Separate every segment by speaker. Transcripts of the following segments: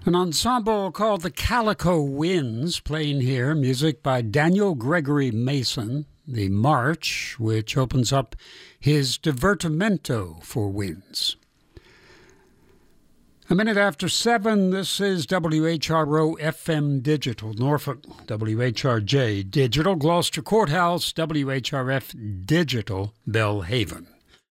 Speaker 1: An ensemble called the Calico Winds playing here, music by Daniel Gregory Mason, the March, which opens up his Divertimento for winds. A minute after 7, this is WHRO FM Digital, Norfolk, WHRJ Digital, Gloucester Courthouse, WHRF Digital, Belhaven.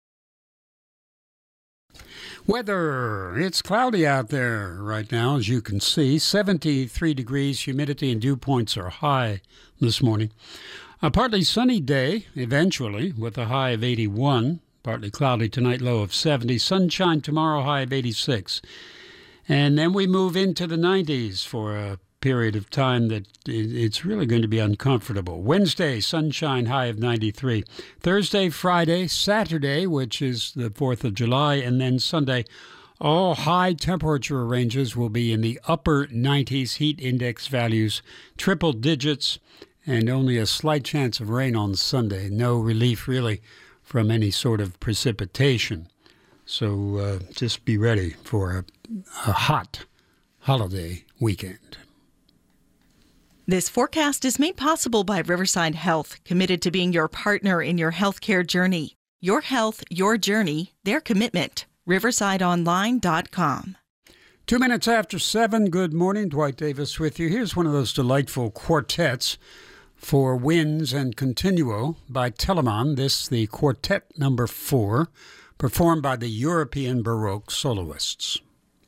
Speaker 1: Weather. It's cloudy out there right now, as you can see. 73 degrees, humidity and dew points are high this morning. A partly sunny day, eventually, with a high of 81. Partly cloudy tonight, low of 70. Sunshine tomorrow, high of 86. And then we move into the 90s for a period of time that it's really going to be uncomfortable. Wednesday, sunshine, high of 93. Thursday, Friday, Saturday, which is the 4th of July, and then Sunday, all high temperature ranges will be in the upper 90s, heat index values, triple digits, and only a slight chance of rain on Sunday. No relief, really, from any sort of precipitation. So just be ready for a hot holiday weekend.
Speaker 2: This forecast is made possible by Riverside Health, committed to being your partner in your healthcare journey. Your health, your journey, their commitment. RiversideOnline.com.
Speaker 1: 2 minutes after 7, good morning. Dwight Davis with you. Here's one of those delightful quartets for winds and continuo by Telemann. This, the quartet number 4, performed by the European Baroque soloists.